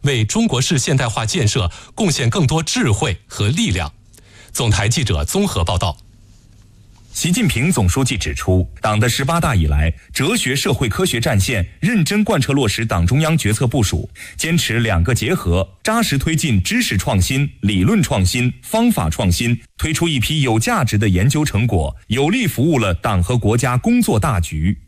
为中国式现代化建设贡献更多智慧和力量。总台记者综合报道。 习近平总书记指出，党的18大以来，哲学社会科学战线认真贯彻落实党中央决策部署，坚持两个结合，扎实推进知识创新、理论创新、方法创新，推出一批有价值的研究成果，有力服务了党和国家工作大局。